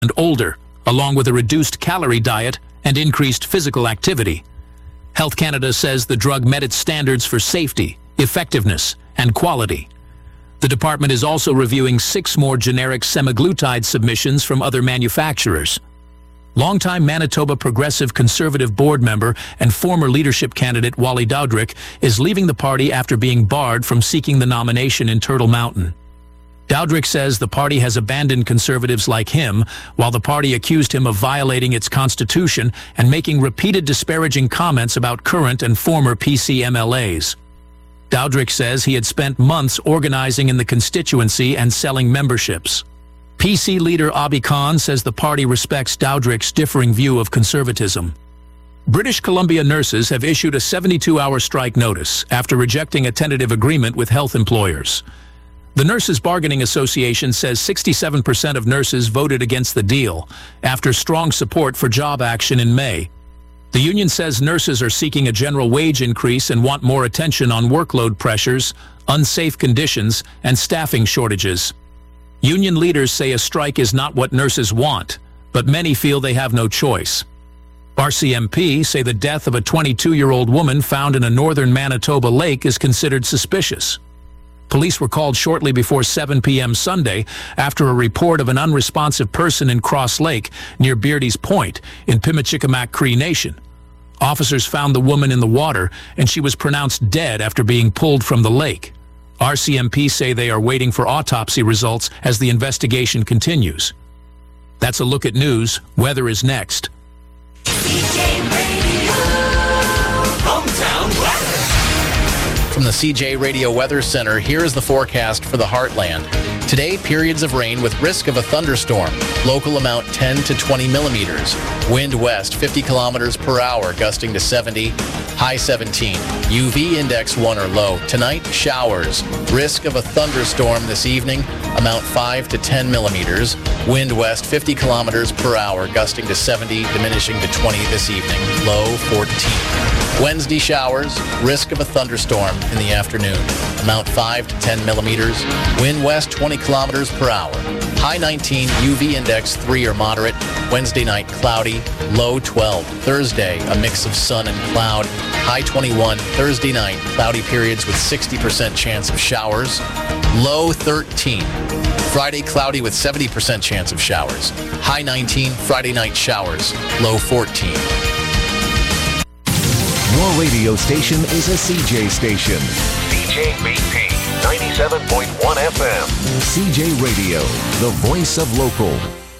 and older, along with a reduced calorie diet and increased physical activity. Health Canada says the drug met its standards for safety, effectiveness, and quality. The department is also reviewing 6 more generic semaglutide submissions from other manufacturers. Longtime Manitoba Progressive Conservative board member and former leadership candidate Wally Dowdrick is leaving the party after being barred from seeking the nomination in Turtle Mountain. Dowdrick says the party has abandoned conservatives like him, while the party accused him of violating its constitution and making repeated disparaging comments about current and former PC MLAs. Dowdrick says he had spent months organizing in the constituency and selling memberships. PC leader Abi Khan says the party respects Dowdrick's differing view of conservatism. British Columbia nurses have issued a 72-hour strike notice after rejecting a tentative agreement with health employers. The Nurses Bargaining Association says 67% of nurses voted against the deal after strong support for job action in May. The union says nurses are seeking a general wage increase and want more attention on workload pressures, unsafe conditions, and staffing shortages. Union leaders say a strike is not what nurses want, but many feel they have no choice. RCMP say the death of a 22-year-old woman found in a northern Manitoba lake is considered suspicious. Police were called shortly before 7 p.m. Sunday after a report of an unresponsive person in Cross Lake near Beardy's Point in Pimicikamak Cree Nation. Officers found the woman in the water, and she was pronounced dead after being pulled from the lake. RCMP say they are waiting for autopsy results as the investigation continues. That's a look at news. Weather is next. CJ Radio, Hometown Weather. From the CJ Radio Weather Center, here is the forecast for the Heartland. Today, periods of rain with risk of a thunderstorm. Local amount 10 to 20 millimeters. Wind west 50 kilometers per hour, gusting to 70. High 17. UV index 1 or low. Tonight, showers. Risk of a thunderstorm this evening. Amount 5 to 10 millimeters. Wind west 50 kilometers per hour, gusting to 70, diminishing to 20 this evening. Low 14. Wednesday showers. Risk of a thunderstorm in the afternoon. Amount 5 to 10 millimeters. Wind west 20 kilometers per hour. High 19, UV index 3 or moderate. Wednesday night, cloudy, low 12. Thursday, a mix of sun and cloud. High 21. Thursday night, cloudy periods with 60% chance of showers. Low 13. Friday, cloudy with 70% chance of showers. High 19. Friday night, showers. Low 14. Your radio station is a CJ station. CJBP 97.1 FM. CJ Radio, the voice of local.